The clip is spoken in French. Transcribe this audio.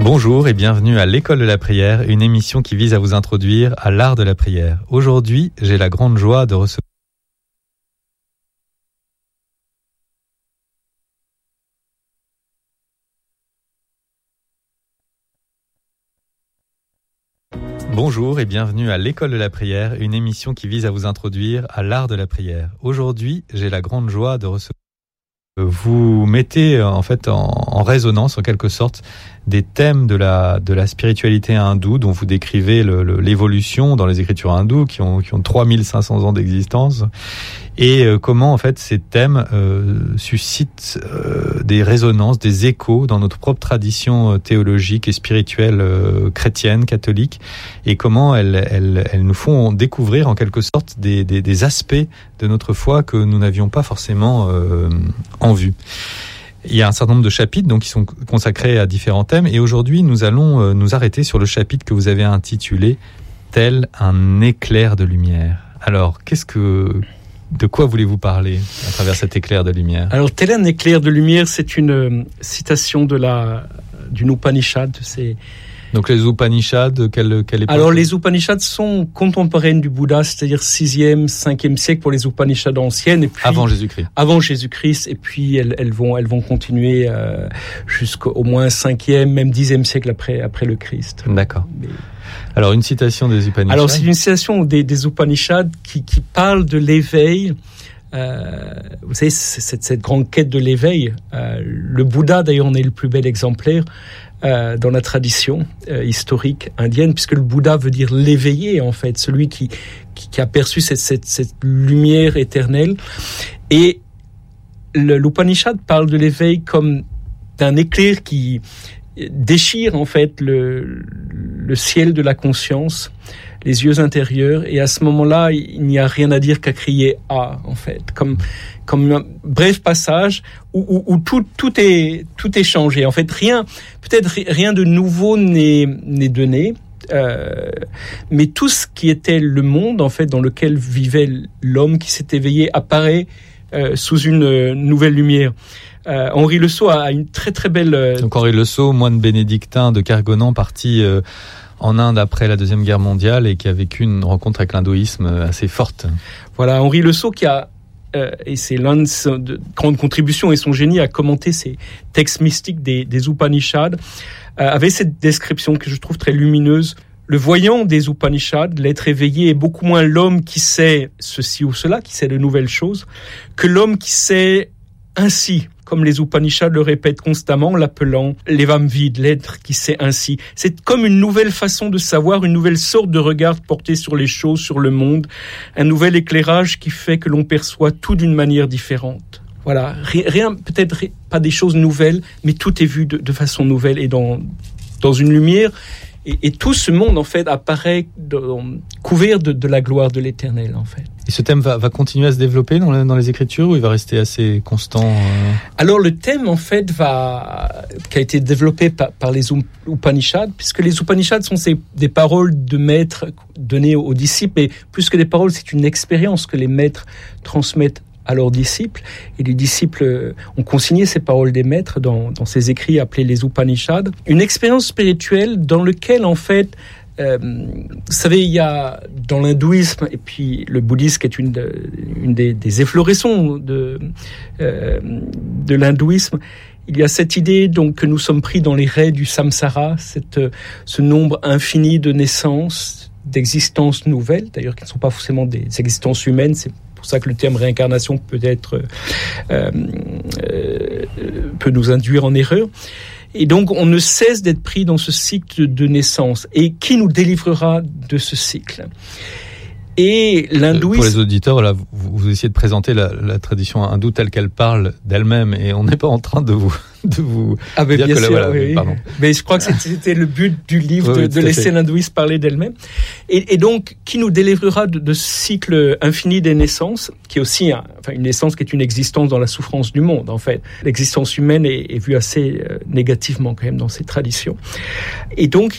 Bonjour et bienvenue à l'École de la prière, une émission qui vise à vous introduire à l'art de la prière. Aujourd'hui, j'ai la grande joie de recevoir Bonjour et bienvenue à l'École de la prière, une émission qui vise à vous introduire à l'art de la prière. Aujourd'hui, j'ai la grande joie de recevoir. Vous mettez en fait en résonance en quelque sorte des thèmes de la spiritualité hindoue dont vous décrivez l'évolution dans les écritures hindoues qui ont 3500 ans d'existence et comment en fait ces thèmes suscitent des résonances, des échos dans notre propre tradition théologique et spirituelle chrétienne, catholique, et comment elles nous font découvrir en quelque sorte des aspects de notre foi que nous n'avions pas forcément en vue. Il y a un certain nombre de chapitres donc qui sont consacrés à différents thèmes, et aujourd'hui nous allons nous arrêter sur le chapitre que vous avez intitulé « Tel un éclair de lumière ». Alors, de quoi voulez-vous parler à travers cet éclair de lumière ? Alors, tel un éclair de lumière, c'est une citation d'une Upanishad. Donc les Upanishads, quelle époque ? Alors les Upanishads sont contemporaines du Bouddha, c'est-à-dire 6e, 5e siècle pour les Upanishads anciennes. Et puis, avant Jésus-Christ. Avant Jésus-Christ, et puis elles vont continuer jusqu'au moins 5e, même 10e siècle après le Christ. D'accord. Alors une citation des Upanishads. Alors c'est une citation des Upanishads qui parle de l'éveil. Vous savez, cette grande quête de l'éveil. Le Bouddha, d'ailleurs, en est le plus bel exemplaire dans la tradition historique indienne, puisque le Bouddha veut dire l'éveillé, en fait, celui qui a perçu cette lumière éternelle. Et l'Upanishad parle de l'éveil comme d'un éclair qui déchire, en fait, le ciel de la conscience, les yeux intérieurs, et à ce moment-là, il n'y a rien à dire qu'à crier « Ah », en fait, comme un bref passage où tout est changé. En fait, peut-être rien de nouveau n'est donné, mais tout ce qui était le monde, en fait, dans lequel vivait l'homme qui s'est éveillé apparaît sous une nouvelle lumière. Henri Le Sceau a une très très belle... Donc Henri Le Sceau, moine bénédictin de Kergonan, parti en Inde après la Deuxième Guerre mondiale et qui a vécu une rencontre avec l'hindouisme assez forte. Voilà, Henri Le Sceau qui a, et c'est l'un de ses grandes contributions et son génie à commenter ces textes mystiques des Upanishads, avait cette description que je trouve très lumineuse. Le voyant des Upanishads, l'être éveillé, est beaucoup moins l'homme qui sait ceci ou cela, qui sait de nouvelles choses, que l'homme qui sait ainsi, comme les Upanishads le répètent constamment, l'appelant l'évam vide, l'être qui sait ainsi. C'est comme une nouvelle façon de savoir, une nouvelle sorte de regard porté sur les choses, sur le monde, un nouvel éclairage qui fait que l'on perçoit tout d'une manière différente. Voilà, rien, peut-être pas des choses nouvelles, mais tout est vu de façon nouvelle et dans une lumière. Et tout ce monde, en fait, apparaît couvert de la gloire de l'Éternel, en fait. Et ce thème va continuer à se développer dans les Écritures, ou il va rester assez constant Alors, le thème, en fait, qui a été développé par les Upanishads, puisque les Upanishads sont des paroles de maîtres données aux disciples, et plus que des paroles, c'est une expérience que les maîtres transmettent à leurs disciples, et les disciples ont consigné ces paroles des maîtres dans ces écrits appelés les Upanishads. Une expérience spirituelle dans laquelle, en fait, vous savez, il y a dans l'hindouisme et puis le bouddhisme qui est une des efflorescents de l'hindouisme, il y a cette idée donc que nous sommes pris dans les raies du samsara, ce nombre infini de naissances, d'existences nouvelles, d'ailleurs qui ne sont pas forcément des existences humaines. C'est pour ça que le terme réincarnation peut nous induire en erreur. Et donc, on ne cesse d'être pris dans ce cycle de naissance. Et qui nous délivrera de ce cycle ? Et l'hindouisme... Pour les auditeurs, là, vous essayez de présenter la tradition hindoue telle qu'elle parle d'elle-même, et on n'est pas en train de vous mais dire bien que sûr, voilà, oui. Pardon. Mais je crois que c'était le but du livre, oui, de laisser l'hindouisme parler d'elle-même. Et donc, qui nous délivrera de ce cycle infini des naissances, qui est aussi une naissance qui est une existence dans la souffrance du monde, en fait. L'existence humaine est vue assez négativement, quand même, dans ces traditions. Et donc,